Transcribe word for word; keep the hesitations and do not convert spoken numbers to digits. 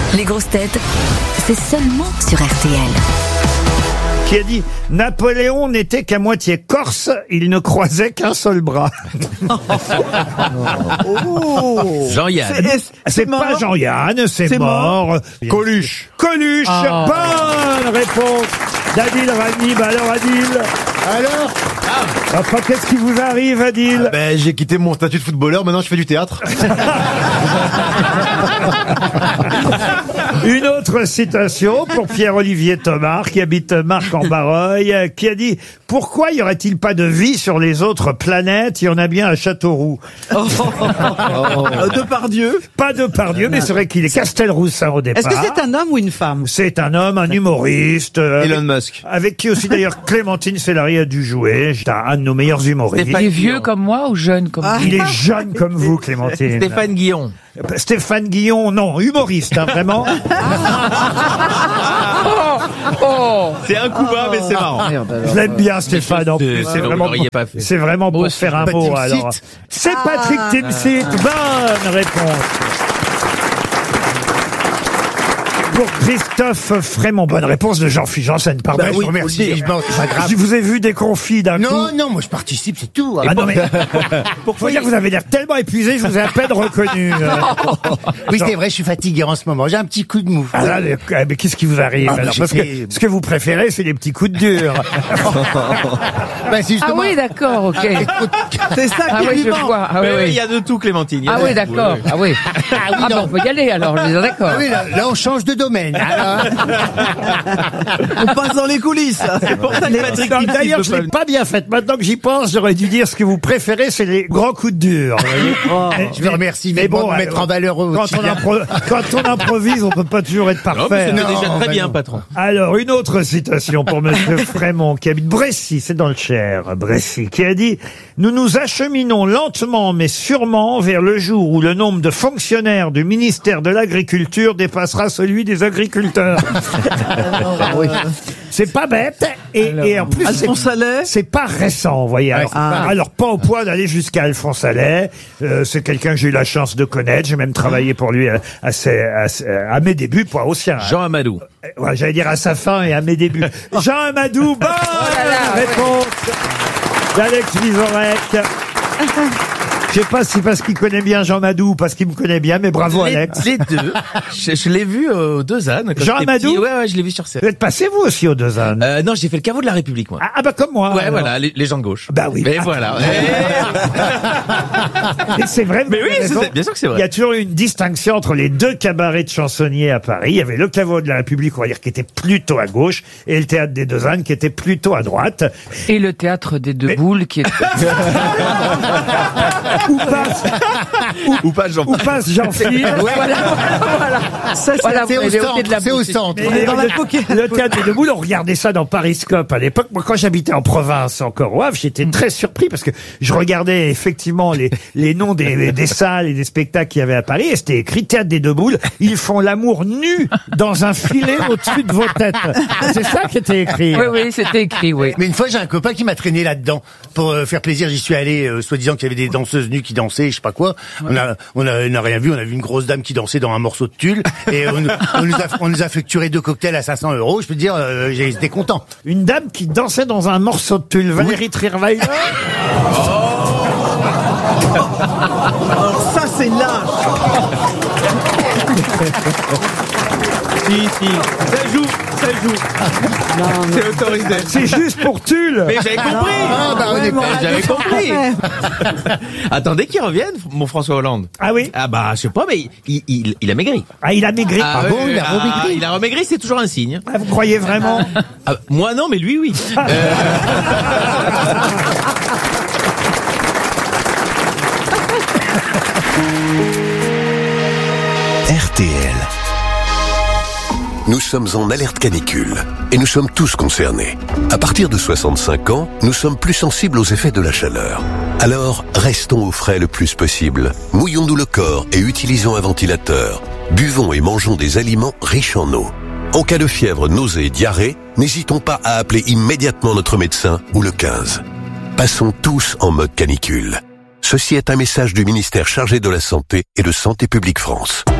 Les grosses têtes, c'est seulement sur R T L. Qui a dit « Napoléon n'était qu'à moitié corse, il ne croisait qu'un seul bras. » Oh. Jean-Yann. C'est, c'est pas Jean-Yann, c'est, C'est mort. mort. Coluche. Coluche. Ah. Bonne réponse d'Adil Rami. Bah alors Adil, Alors enfin, qu'est-ce qui vous arrive Adil? Ben j'ai quitté mon statut de footballeur, maintenant je fais du théâtre. Une autre citation pour Pierre-Olivier Thomard, qui habite Marc-en-Barreuil, qui a dit « Pourquoi y aurait-il pas de vie sur les autres planètes? Il y en a bien à Châteauroux. Oh. Depardieu. » Pas Depardieu, mais c'est vrai qu'il est Castelroussin au départ. Est-ce que c'est un homme ou une femme? C'est un homme, un humoriste. euh, Elon avec, Musk. avec qui aussi d'ailleurs Clémentine Célari a dû jouer. C'est un, un de nos meilleurs humoristes. Il est vieux comme moi ou jeune comme moi? Il est jeune comme vous, Clémentine. Stéphane Guillon. Stéphane Guillon, non, humoriste, hein, vraiment. Oh, C'est un coup bas, mais c'est marrant. Je l'aime bien, Stéphane, en plus. c'est C'est vrai, vraiment, vous l'auriez pas fait. c'est vraiment pour Moi, faire un pas mot, Timsit. alors. C'est Patrick Timsit. Bonne réponse. Pour Christophe Frémont, bonne réponse de Jean-Philippe Janssen, pardon. Bah je oui, vous remercie. faut le dire. Non, c'est pas grave. Je vous ai vu déconfit d'un coup. Non, non, moi je participe, c'est tout. Ah non, mais faut dire que vous avez l'air tellement épuisé, je vous ai à peine reconnu. euh. Oui, c'est vrai, je suis fatigué en ce moment. J'ai un petit coup de mou. Ah là, mais, mais qu'est-ce qui vous arrive Ah, bah, alors? Parce que j'étais- ce que vous préférez, c'est les petits coups de dur. Bah, c'est Ah justement... oui, d'accord, ok. C'est ça Ah qui oui, lui je manque. vois. Ah oui, Il oui. y a de tout, Clémentine. Il y a Ah de oui, tout. d'accord. Ah oui. Ah ben, on peut y aller alors, je suis d'accord. Ah oui, là, là, on change de domaine. Alors, On passe dans les coulisses. C'est pour ça que Patrick Non, Timsit D'ailleurs, veut je pas l'ai pas bien faite. Maintenant que j'y pense, j'aurais dû dire ce que vous préférez, c'est les grands coups de dur. Mais- je vous remercie, mais mais bon, bon, de mettre alors, en valeur quand aussi. on, impro- quand on improvise, on peut pas toujours être Non, mais parfait. c'était Non, déjà très bah bien, non. patron. Alors, une autre citation pour Monsieur Frémont, qui habite Brécy, c'est dans le Cher, Brécy, qui a dit « Nous nous acheminons lentement mais sûrement vers le jour où le nombre de fonctionnaires du ministère de l'Agriculture dépassera celui des agriculteurs. » C'est pas bête, et, et en plus, Alphonse c'est- Allais. c'est pas récent, vous voyez. Alors, c'est pas récent. alors, pas au point d'aller jusqu'à Alphonse Allais. Euh, c'est quelqu'un que j'ai eu la chance de connaître. J'ai même travaillé pour lui à, à, ses- à ses- à mes débuts, pas aux siens. Jean Amadou. Euh, ouais, j'allais dire à sa fin et à mes débuts. Jean Amadou, bonne réponse d'Alex Vizorek. Je sais pas si parce qu'il connaît bien Jean Amadou ou parce qu'il me connaît bien, mais bravo les, Alex. les deux. Je, je l'ai vu euh, aux deux ânes. quand Jean j'étais Amadou petit. Ouais, ouais, je l'ai vu sur scène. Vous êtes passé vous aussi aux deux ânes. Euh, non, j'ai fait le caveau de la République, moi. Ah, ah bah comme moi. ouais, alors. voilà, les, les gens de gauche. Bah oui. Mais Ah. voilà. Et c'est vrai. vous Mais avez oui, raison. c'est- bien sûr que c'est vrai. Il y a toujours eu une distinction entre les deux cabarets de chansonniers à Paris. Il y avait le caveau de la République, on va dire, qui était plutôt à gauche, et le théâtre des deux ânes qui était plutôt à droite. Et le théâtre des deux Mais- boules qui est... Où passe, Ou pas, Jean. où passe Jean-Philippe. Ça, c'est Voilà, C'est vous au avez ôté de centre, la c'est au bouche. centre. Mais dans la le, poquette. le théâtre des deux boules, on regardait ça dans Pariscope à l'époque. Moi, quand j'habitais en province, encore au Havre, j'étais très surpris parce que je regardais effectivement les, les noms des, des salles et des spectacles qu'il y avait à Paris et c'était écrit théâtre des deux boules. Ils font l'amour nu dans un filet au-dessus de vos têtes. C'est ça qui était écrit. Oui, oui, c'était écrit, oui. Mais une fois, j'ai un copain qui m'a traîné là-dedans pour euh, faire plaisir. J'y suis allé, euh, soi-disant qu'il y avait des danseuses nues qui dansaient, je sais pas quoi. On a, on a, on a rien vu. On a vu une grosse dame qui dansait dans un morceau de tulle et on, nous- on nous a, on nous a facturé deux cocktails à cinq cents euros. Je peux te dire, euh, j'ai été content. Une dame qui dansait dans un morceau de tulle. Valérie Trierweiler. Alors ça, c'est lâche. Si, si. Ça joue, ça joue. C'est autorisé. C'est juste pour tulle. Mais j'avais compris. Ah, bah, on est Mais pas- J'avais compris. Attendez qu'il revienne, mon François Hollande. Ah oui. Ah bah, je sais pas, mais il, il, il a maigri. Ah, il a maigri. Ah, bon, oui, il a ah, remaigri. Il a remaigri, c'est toujours un signe. Ah, vous croyez vraiment? Ah, moi non, mais lui, oui. Euh, R T L. Nous sommes en alerte canicule et nous sommes tous concernés. À partir de soixante-cinq ans, nous sommes plus sensibles aux effets de la chaleur. Alors, restons au frais le plus possible. Mouillons-nous le corps et utilisons un ventilateur. Buvons et mangeons des aliments riches en eau. En cas de fièvre, nausée et diarrhée, n'hésitons pas à appeler immédiatement notre médecin ou le quinze. Passons tous en mode canicule. Ceci est un message du ministère chargé de la Santé et de Santé publique France.